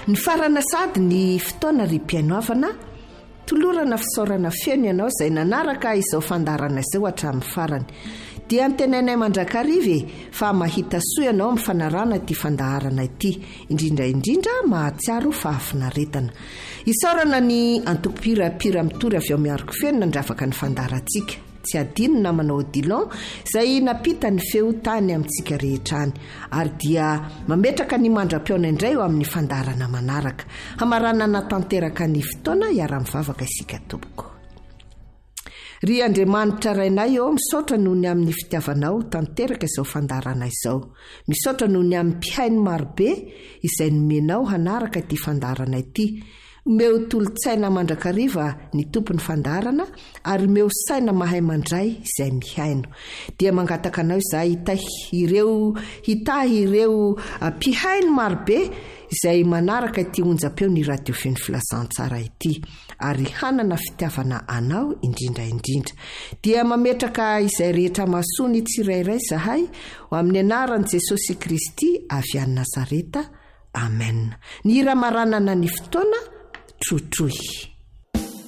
Ny farana sady ny fotoana ry mpianoavana, tolorana fisaorana feno ianao izay nanaraka izao fandarana izao hatramin'ny farany. Dia antenainay mandrakariva fa mahita soa ianao amin'ny fanarana ity fandaharana ity, indrindra mahatsiaro fahafinaretana. Isaorana ny antoko-pira mitory avy ao miaroko feno nandravaka ny fandarantsika. Tsy adino namanao Odilon izay napita ny feo tany amintsika rehetrany, ary dia mametraka ny mandra-piona indray eo amin'ny fandarana manaraka. Hamarana natanteraka ny fotoana iara-mivavaka isika tompoko. Ry Andriamanitra rainay eo misaotra noho ny amin'ny fitiavanao tanteraka izao fandarana izao. Misaotra noho ny amin'ny mpihainy marobe izay nomenao hanaraka ity fandarana ity. Meo tolo-tsaina mandrakariva ny tompon'ny fandarana, ary meo saina mahay mandray izay mihaino. Dia mangataka anao izahay hitahy ireo mpihainy marobe izay manaraka ity onjam-peo ny radio feno filasan-tsara ity, ary hanana fitiavana anao indrindra. Dia mametraka izay rehetra mahasoa ny tsirairay izahay ho amin'ny anaran'i Jesosy Kristy avy any Nazareta. Amen. Ny hira maranana ny fotoana trotrohy.